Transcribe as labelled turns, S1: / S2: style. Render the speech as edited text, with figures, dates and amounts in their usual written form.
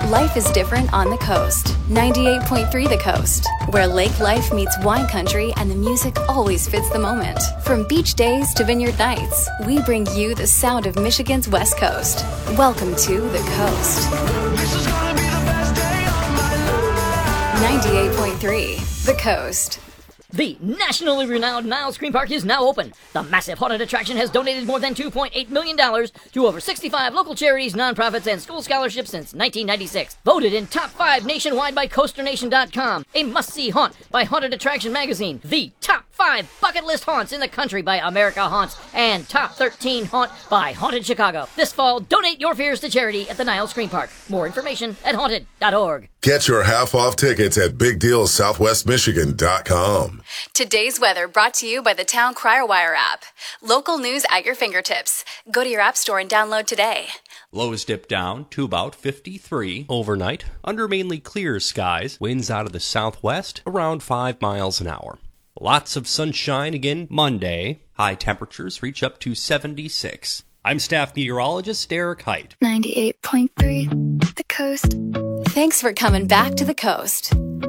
S1: Life is different on the coast. 98.3 The Coast, where lake life meets wine country and the music always fits the moment. From beach days to vineyard nights, we bring you the sound of Michigan's West Coast. Welcome to The Coast. 98.3 The Coast.
S2: The nationally renowned Niles Scream Park is now open. The massive haunted attraction has donated more than $2.8 million to over 65 local charities, nonprofits, and school scholarships since 1996. Voted in top 5 nationwide by CoasterNation.com. A must-see haunt by Haunted Attraction Magazine. The top 5 bucket list haunts in the country by America Haunts. And top 13 haunt by Haunted Chicago. This fall, donate your fears to charity at the Niles Scream Park. More information at haunted.org.
S3: Get your half-off tickets at BigDealSouthwestMichigan.com.
S1: Today's weather brought to you by the Town Crier Wire app. Local news at your fingertips. Go to your app store and download today.
S4: Lows dip down to about 53 overnight. Under mainly clear skies, winds out of the southwest around 5 miles an hour. Lots of sunshine again Monday. High temperatures reach up to 76. I'm staff meteorologist Derek Height.
S1: 98.3 The Coast. Thanks for coming back to The Coast.